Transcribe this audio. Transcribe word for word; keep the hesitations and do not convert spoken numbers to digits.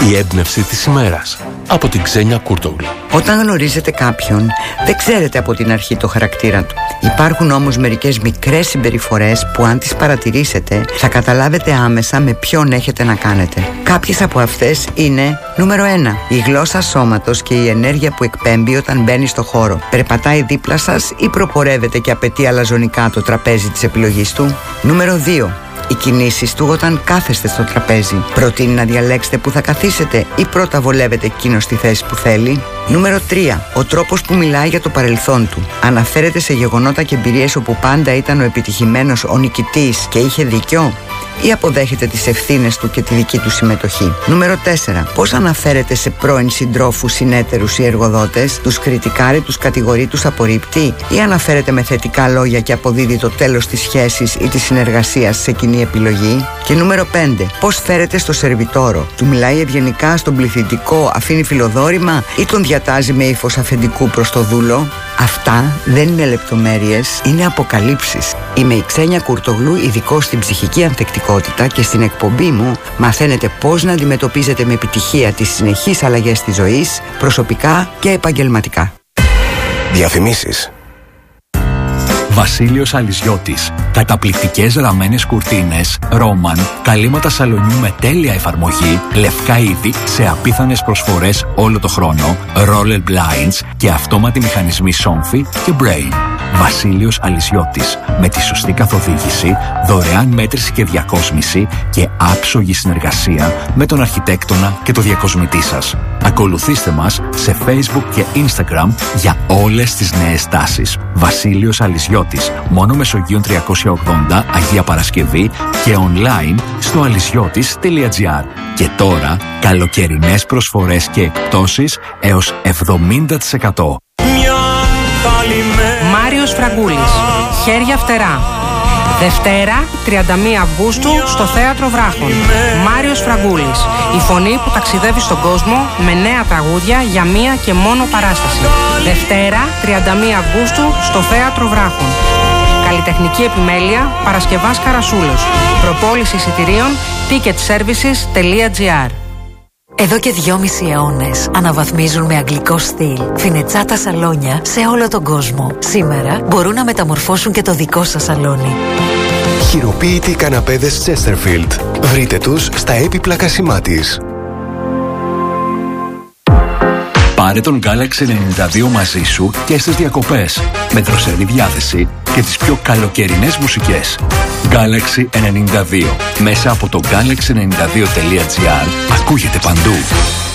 Η έμπνευση της ημέρας από την Ξένια Κούρτογλου. Όταν γνωρίζετε κάποιον, δεν ξέρετε από την αρχή το χαρακτήρα του. Υπάρχουν όμως μερικές μικρές συμπεριφορές που αν τις παρατηρήσετε θα καταλάβετε άμεσα με ποιον έχετε να κάνετε. Κάποιες από αυτές είναι: νούμερο ένα. Η γλώσσα σώματος και η ενέργεια που εκπέμπει όταν μπαίνει στο χώρο. Περπατάει δίπλα σας ή προπορεύεται και απαιτεί αλαζονικά το τραπέζι της επιλογής του. Νούμερο δύο. Οι κινήσεις του όταν κάθεστε στο τραπέζι. Προτείνει να διαλέξετε που θα καθίσετε ή πρώτα βολεύετε εκείνο στη θέση που θέλει. Νούμερο τρία. Ο τρόπος που μιλάει για το παρελθόν του. Αναφέρεται σε γεγονότα και εμπειρίες όπου πάντα ήταν ο επιτυχημένος, ο νικητής και είχε δίκιο, ή αποδέχεται τις ευθύνες του και τη δική του συμμετοχή. Νούμερο τέσσερα. Πώς αναφέρεται σε πρώην συντρόφους, συνέτερους ή εργοδότες, τους κριτικάρει, τους κατηγορεί, τους απορρίπτει, ή αναφέρεται με θετικά λόγια και αποδίδει το τέλος της σχέσης ή της συνεργασίας σε κοινή επιλογή. Και νούμερο πέντε. Πώς φέρεται στο σερβιτόρο. Του μιλάει ευγενικά στον πληθυντικό, αφήνει φιλοδόρημα ή τον διατάζει με ύφος αφεντικού προς το δούλο. Αυτά δεν είναι λεπτομέρειες, είναι αποκαλύψεις. Είμαι η Ξένια Κουρτογλού, ειδικός στην ψυχική ανθεκτικότητα, και στην εκπομπή μου μαθαίνετε πώς να αντιμετωπίζετε με επιτυχία τις συνεχείς αλλαγές της ζωής, προσωπικά και επαγγελματικά. Διαφημίσεις. Βασίλειος Αλυσιώτης. Καταπληκτικές ραμμένες κουρτίνες, ρόμαν, καλύματα σαλονιού με τέλεια εφαρμογή, λευκά είδη σε απίθανες προσφορές όλο το χρόνο, roller blinds και αυτόματοι μηχανισμοί Somfy και Brain. Βασίλειος Αλυσιώτης. Με τη σωστή καθοδήγηση, δωρεάν μέτρηση και διακόσμηση και άψογη συνεργασία με τον αρχιτέκτονα και το διακοσμητή σας. Ακολουθήστε μας σε Facebook και Instagram για όλες τις νέες τάσεις. Βασίλειος Αλυσιώτης. Μόνο Μεσογείων τριακόσια ογδόντα, Αγία Παρασκευή, και online στο αλυσιώτης τελεία τζι άρ. Και τώρα καλοκαιρινές προσφορές και εκπτώσεις έως εβδομήντα τοις εκατό. Μάριος Φραγκούλης. Χέρια φτερά. Δευτέρα, τριάντα μία Αυγούστου, στο Θέατρο Βράχων. Μάριος Φραγκούλης. Η φωνή που ταξιδεύει στον κόσμο με νέα τραγούδια για μία και μόνο παράσταση. Δευτέρα, τριάντα μία Αυγούστου, στο Θέατρο Βράχων. Καλλιτεχνική επιμέλεια Παρασκευάς Καρασούλος. Προπόληση εισιτηρίων ticket services τελεία τζι άρ. Εδώ και δυόμισι αιώνες αναβαθμίζουν με αγγλικό στυλ φινετσάτα σαλόνια σε όλο τον κόσμο. Σήμερα μπορούν να μεταμορφώσουν και το δικό σας σαλόνι. Χειροποίητοι καναπέδες Chesterfield. Βρείτε τους στα έπιπλα Κασιμάτης. Πάρε τον Galaxy ενενήντα δύο μαζί σου και στις διακοπές, με δροσερή διάθεση και τις πιο καλοκαιρινές μουσικές. Galaxy ενενήντα δύο. Μέσα από το γκάλαξι ενενήντα δύο τελεία τζι άρ ακούγεται παντού.